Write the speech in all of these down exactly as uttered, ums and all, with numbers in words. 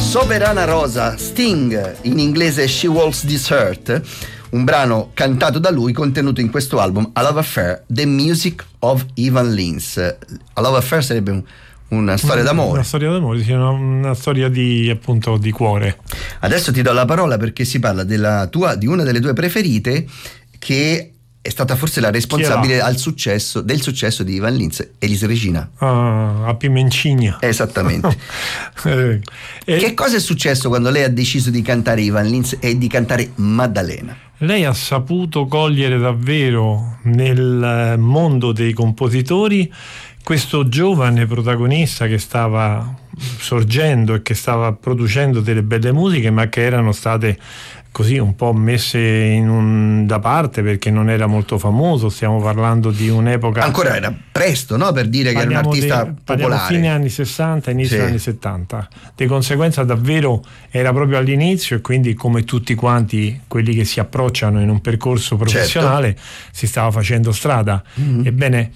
Soberana Rosa, Sting, in inglese She Walks This Earth, un brano cantato da lui contenuto in questo album A Love Affair, The Music of Ivan Lins. A Love Affair sarebbe un, una storia d'amore. Una storia d'amore, sì, una, una storia di, appunto, di cuore. Adesso ti do la parola perché si parla della tua, di una delle tue preferite, che è stata forse la responsabile al successo, del successo di Ivan Lins, Elis Regina. Ah, a Pimencina. Esattamente. eh, eh, che cosa è successo quando lei ha deciso di cantare Ivan Lins e di cantare Maddalena? Lei ha saputo cogliere davvero nel mondo dei compositori questo giovane protagonista che stava sorgendo e che stava producendo delle belle musiche, ma che erano state così un po' messe in un, da parte perché non era molto famoso. Stiamo parlando di un'epoca, ancora era presto, no, per dire che era un artista de, popolare, fine anni sessanta, inizio sì. anni settanta. Di conseguenza davvero era proprio all'inizio, e quindi, come tutti quanti quelli che si approcciano in un percorso professionale, certo, si stava facendo strada. Mm-hmm. Ebbene,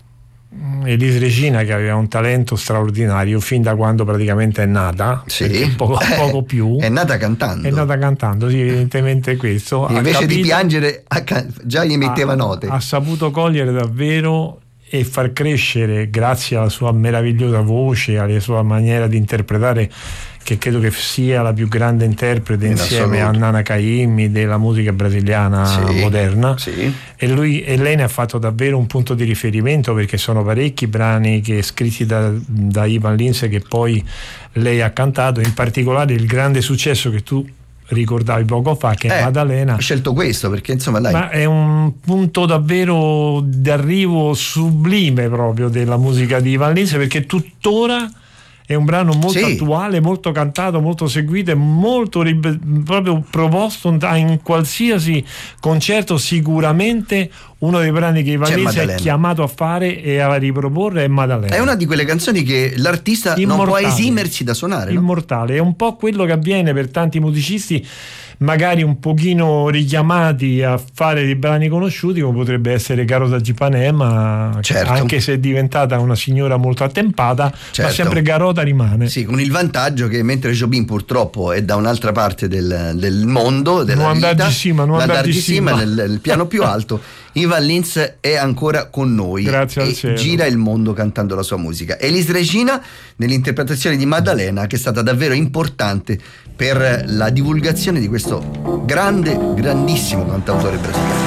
Elis Regina, che aveva un talento straordinario fin da quando praticamente è nata, sì, poco, poco più è nata cantando, è nata cantando, sì, evidentemente questo. Invece capito, di piangere già gli metteva ha, note. Ha saputo cogliere davvero e far crescere, grazie alla sua meravigliosa voce, alla sua maniera di interpretare, che credo che sia la più grande interprete in insieme assoluto. a Nana Caymmi della musica brasiliana, sì, moderna, sì. E, lui, e lei ne ha fatto davvero un punto di riferimento, perché sono parecchi brani che scritti da, da Ivan Lins che poi lei ha cantato, in particolare il grande successo che tu ricordavi poco fa, che eh, è Maddalena. Ho scelto questo perché insomma dai, ma è un punto davvero d'arrivo sublime proprio della musica di Ivan Lins, perché tuttora è un brano molto sì. attuale, molto cantato, molto seguito e molto ribe- proprio proposto in qualsiasi concerto. Sicuramente uno dei brani che Ivan Lins è chiamato a fare e a riproporre è Maddalena. È una di quelle canzoni che l'artista immortale, non può esimersi da suonare, no? Immortale, è un po' quello che avviene per tanti musicisti magari un pochino richiamati a fare dei brani conosciuti, come potrebbe essere Garota Gipanema, certo, anche se è diventata una signora molto attempata, certo, ma sempre Garota rimane. Sì, con il vantaggio che mentre Jobim purtroppo è da un'altra parte del, del mondo, della non vita, andar di cima, non andar di cima, nel, nel piano più alto, Ivan Lins è ancora con noi. Grazie e al cielo. Gira il mondo cantando la sua musica. Elis Regina nell'interpretazione di Maddalena, che è stata davvero importante per la divulgazione di questo grande, grandissimo cantautore brasiliano.